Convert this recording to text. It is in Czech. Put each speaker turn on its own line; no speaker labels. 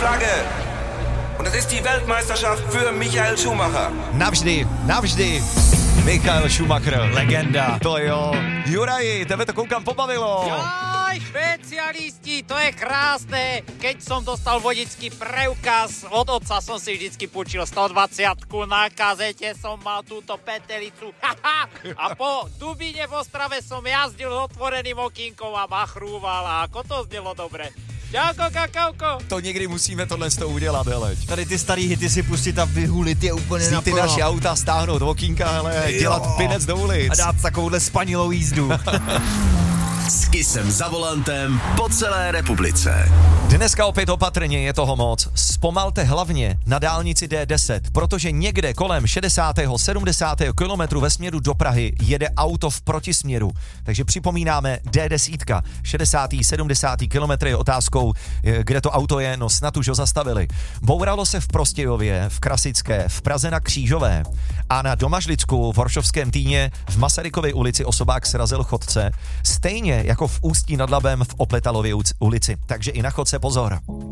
Flagge. Und das ist die Weltmeisterschaft für Michael Schumacher.
Navždy. Michael Schumacher, legenda. To jo. Juraji, tebe to koukám pobavilo.
Jaj, špecialisti, to je krásne. Keď som dostal vodický preukaz, od otca som si vždycky púčil 120-ku, na kazete som mal túto petelicu. A po Dubíne v Ostrave som jazdil s otvoreným okýnkom a machrúval a ako to znelo dobre. Čauko, kakauko.
To někdy musíme tohle z toho udělat, hele.
Tady ty starý hity si pustit a vyhulit je úplně
Si ty naši auta stáhnout do okýnka, hele, dělat pinec do ulic.
A dát takovouhle spanilou jízdu.
S Kissem za volantem po celé republice.
Dneska opět opatrně, je toho moc. Zpomalte hlavně na dálnici D10, protože někde kolem 60. 70. kilometru ve směru do Prahy jede auto v protisměru. Takže připomínáme D10, 60. 70. kilometr je otázkou, kde to auto je, no snad už ho zastavili. Bouralo se v Prostějově, v Krasické, v Praze na Křížové a na Domažlicku v Horšovském Týně v Masarykově ulici osobák srazil chodce. Stejně jako v Ústí nad Labem v Opletalově ulici. Takže i na chodce pozor.